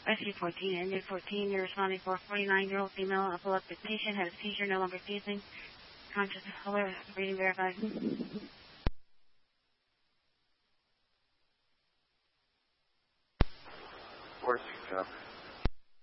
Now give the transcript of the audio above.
SC14, engine 14, you're responding for a 49-year-old female epileptic patient, had a seizure, no longer seizing, conscious, alert, breathing verified. Four, 6, up.